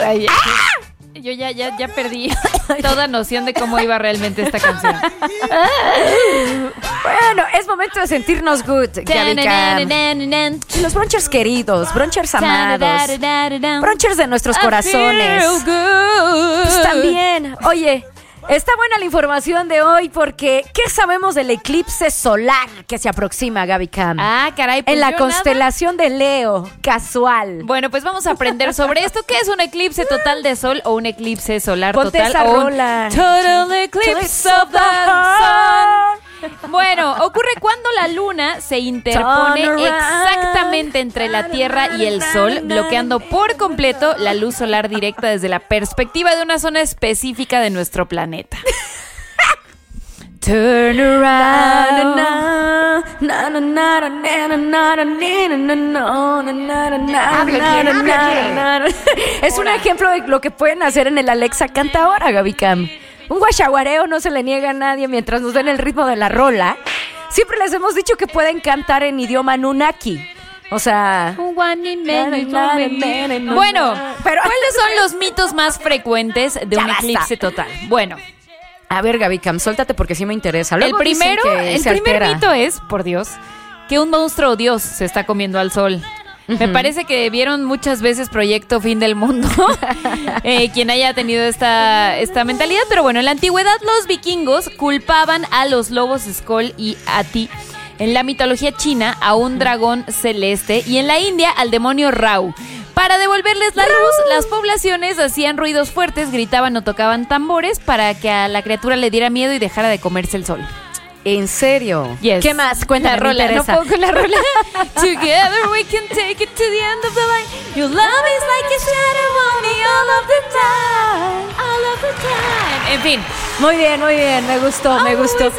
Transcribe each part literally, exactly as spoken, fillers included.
Ay, ¡ah! Yo ya, ya, ya perdí toda noción de cómo iba realmente esta canción. Bueno, es momento de sentirnos good, Gaby. Los brunchers queridos, brunchers amados, brunchers de nuestros corazones. Pues también, oye, está buena la información de hoy porque ¿qué sabemos del eclipse solar que se aproxima, Gaby Cam? Ah, caray. Pues en la yo constelación nada. de Leo, casual. Bueno, pues vamos a aprender sobre esto. ¿Qué es un eclipse total de sol o un eclipse solar Ponte total? esa o un rola. Total eclipse of the sun. Bueno, ocurre cuando la luna se interpone exactamente entre la Tierra y el Sol, bloqueando por completo la luz solar directa desde la perspectiva de una zona específica de nuestro planeta. Turn around. Es un ejemplo de lo que pueden hacer en el Alexa Canta Ahora, Gaby Cam. Un guachaguareo no se le niega a nadie mientras nos den el ritmo de la rola. Siempre les hemos dicho que pueden cantar en idioma Nunaki. O sea... Bueno, pero ¿cuáles son los mitos más frecuentes de un eclipse total? Bueno... A ver, Gaby Cam, suéltate porque sí me interesa. Luego el primero, que el primer mito es, por Dios, que un monstruo dios se está comiendo al sol. Uh-huh. Me parece que vieron muchas veces Proyecto Fin del Mundo, eh, quien haya tenido esta, esta mentalidad. Pero bueno, en la antigüedad los vikingos culpaban a los lobos Skoll y Ati. En la mitología china a un dragón celeste y en la India al demonio Rao. Para devolverles la luz, las poblaciones hacían ruidos fuertes, gritaban o tocaban tambores para que a la criatura le diera miedo y dejara de comerse el sol. ¿En serio? Yes. ¿Qué más? Cuéntame, la rola, no puedo con la rola. Together we can take it to the end of the line. Your love is like a shadow on me all of the time, all of the time. En fin. Muy bien, muy bien, me gustó, me gustó.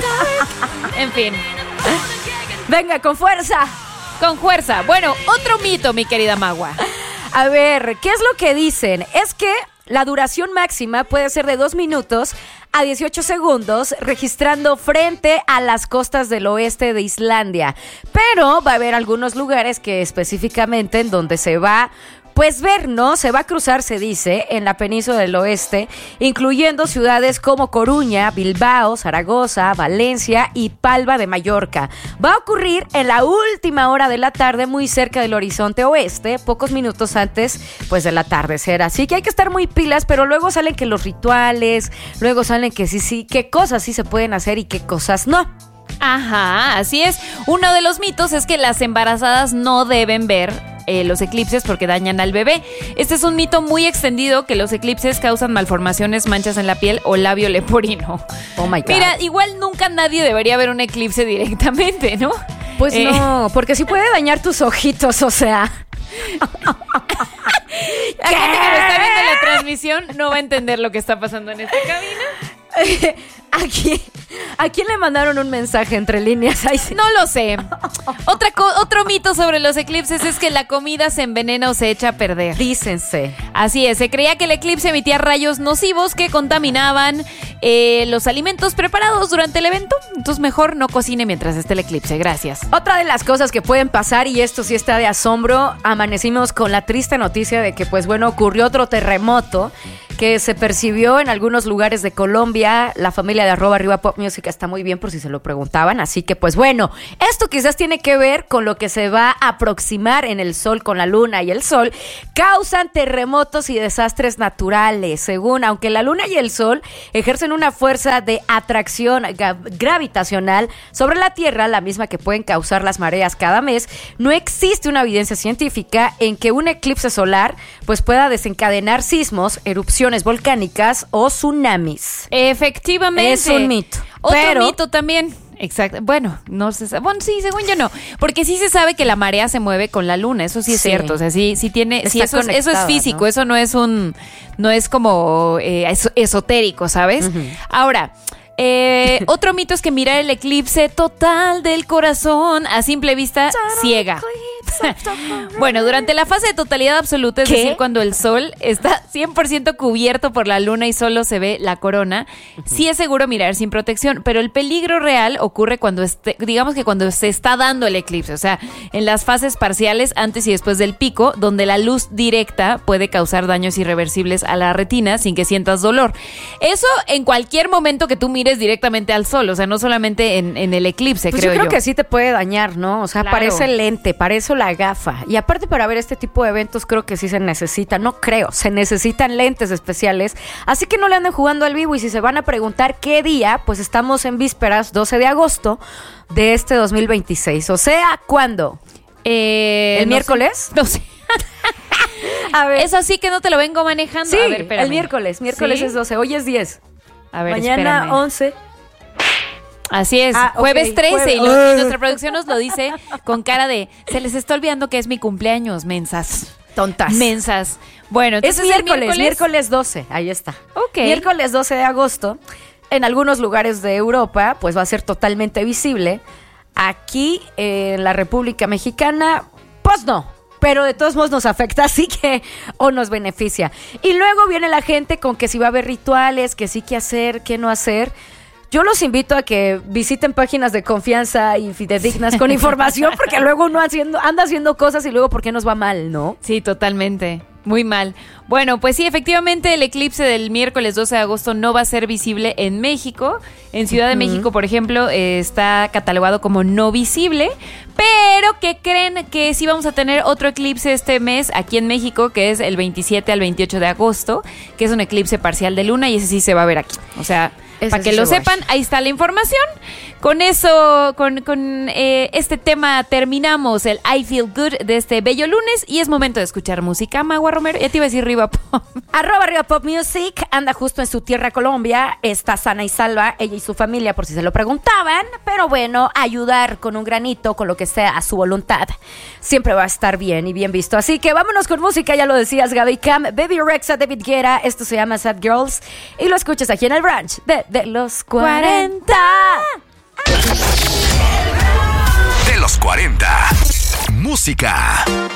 En fin. Venga, con fuerza. Con fuerza. Bueno, otro mito, mi querida Magua. A ver, ¿qué es lo que dicen? Es que la duración máxima puede ser de dos minutos a dieciocho segundos, registrando frente a las costas del oeste de Islandia. Pero va a haber algunos lugares que específicamente en donde se va... Pues ver, ¿no? Se va a cruzar, se dice, en la península del oeste, incluyendo ciudades como Coruña, Bilbao, Zaragoza, Valencia y Palma de Mallorca. Va a ocurrir en la última hora de la tarde, muy cerca del horizonte oeste, pocos minutos antes, pues, del atardecer. Así que hay que estar muy pilas, pero luego salen que los rituales, luego salen que sí, sí, qué cosas sí se pueden hacer y qué cosas no. Ajá, así es. Uno de los mitos es que las embarazadas no deben ver Eh, los eclipses porque dañan al bebé. Este es un mito muy extendido que los eclipses causan malformaciones, manchas en la piel o labio leporino. Oh my God. Mira, igual nunca nadie debería ver un eclipse directamente, ¿no? Pues eh. no, porque sí puede dañar tus ojitos, o sea. La gente que lo está viendo en la transmisión no va a entender lo que está pasando en esta cabina. Aquí, ¿a quién le mandaron un mensaje entre líneas? Ay, sí. No lo sé. Otra co- otro mito sobre los eclipses es que la comida se envenena o se echa a perder. Dícense. Así es, se creía que el eclipse emitía rayos nocivos que contaminaban eh, los alimentos preparados durante el evento. Entonces mejor no cocine mientras esté el eclipse, gracias. Otra de las cosas que pueden pasar, y esto sí está de asombro, amanecimos con la triste noticia de que, pues bueno, ocurrió otro terremoto que se percibió en algunos lugares de Colombia. La familia de arroba arriba pop music está muy bien por si se lo preguntaban, así que pues bueno, esto quizás tiene que ver con lo que se va a aproximar en el sol, con la luna y el sol, causan terremotos y desastres naturales, según, aunque la luna y el sol ejercen una fuerza de atracción gra- gravitacional sobre la Tierra, la misma que pueden causar las mareas cada mes, no existe una evidencia científica en que un eclipse solar pues pueda desencadenar sismos, erupciones volcánicas o tsunamis. Efectivamente. Es un mito. Otro pero... mito también. Exacto. Bueno, no se sabe. Bueno, sí, según yo no. Porque sí se sabe que la marea se mueve con la luna. Eso sí es Sí. cierto. O sea, sí, sí tiene. Sí, Está eso, es, eso es físico. ¿no? Eso no es un. No es como eh, es- esotérico, ¿sabes? Uh-huh. Ahora. Eh, otro mito es que mirar el eclipse total del corazón a simple vista ciega. Bueno, durante la fase de totalidad absoluta, es ¿Qué? decir, cuando el sol está cien por ciento cubierto por la luna y solo se ve la corona, sí es seguro mirar sin protección, pero el peligro real ocurre cuando esté, digamos que cuando se está dando el eclipse, o sea, en las fases parciales antes y después del pico, donde la luz directa puede causar daños irreversibles a la retina sin que sientas dolor. Eso en cualquier momento que tú mires directamente al sol, o sea, no solamente en, en el eclipse, Pues creo yo creo yo. que sí te puede dañar, ¿no? O sea, Claro. parece lente, parece la gafa. Y aparte para ver este tipo de eventos creo que sí se necesita, no creo, se necesitan lentes especiales. Así que no le anden jugando al vivo y si se van a preguntar qué día, pues estamos en vísperas, doce de agosto de este dos mil veintiséis. O sea, ¿cuándo? Eh, ¿El no miércoles? sé. No sé. A ver. Eso sí que no te lo vengo manejando. Sí, A ver, espérame. el miércoles, miércoles ¿Sí? es doce, hoy es diez. A ver, Mañana espérame. once. Así es, Ah, ok, jueves trece jueves. y, lo- y nuestra producción nos lo dice con cara de se les está olvidando que es mi cumpleaños, mensas. Tontas. Mensas. Bueno, Es entonces miércoles, el miércoles, miércoles doce, ahí está. Ok. Miércoles doce de agosto, en algunos lugares de Europa, pues va a ser totalmente visible. Aquí, eh, en la República Mexicana, pues no. Pero de todos modos nos afecta, así que, o nos beneficia. Y luego viene la gente con que si va a haber rituales, que sí que hacer, que no hacer. Yo los invito a que visiten páginas de confianza y fidedignas con información, porque luego uno haciendo, anda haciendo cosas y luego ¿por qué nos va mal, no? Sí, totalmente. Muy mal. Bueno, pues sí, efectivamente el eclipse del miércoles doce de agosto no va a ser visible en México. En Ciudad de México, por ejemplo, eh, está catalogado como no visible. Pero que creen que sí vamos a tener otro eclipse este mes aquí en México, que es el veintisiete al veintiocho de agosto, que es un eclipse parcial de luna y ese sí se va a ver aquí. O sea, Ese para que sí lo se va a ver. sepan, ahí está la información. Con eso, con, con eh, este tema terminamos el I Feel Good de este bello lunes y es momento de escuchar música. Magua Romero, ya te iba a decir Riva Pop. Arroba Arriba Pop Music anda justo en su tierra Colombia, está sana y salva, ella y su familia por si se lo preguntaban, pero bueno, ayudar con un granito, con lo que sea a su voluntad, siempre va a estar bien y bien visto. Así que vámonos con música, ya lo decías Gaby Cam, Baby Rexa, David Guetta, esto se llama Sad Girls y lo escuchas aquí en el brunch de, de los cuarenta. De los cuarenta. Música.